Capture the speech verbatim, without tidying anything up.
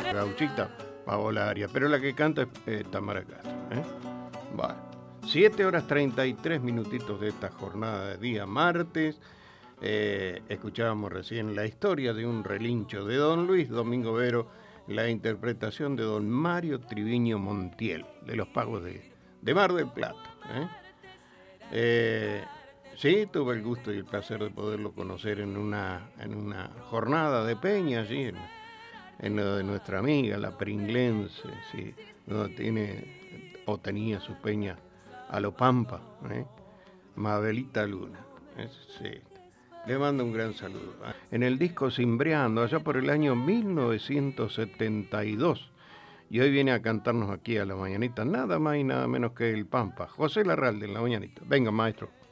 Gauchita, Paola Arias, pero la que canta es eh, Tamara Castro. ¿eh? Bueno, siete horas treinta y tres minutitos de esta jornada de día martes. Eh, escuchábamos recién la historia de un relincho de don Luis Domingo Vero, la interpretación de don Mario Triviño Montiel, de los Pagos de, de Mar del Plata. ¿eh? Eh, sí, tuve el gusto y el placer de poderlo conocer en una, en una jornada de peña allí, en, en lo de nuestra amiga, la Pringlense, sí, donde tiene o tenía su peña a lo Pampa, ¿eh? Mabelita Luna. ¿eh? Sí. Le mando un gran saludo. En el disco Cimbreando, allá por el año mil novecientos setenta y dos. Y hoy viene a cantarnos aquí a la mañanita, nada más y nada menos que el Pampa. José Larralde en la mañanita. Venga, maestro.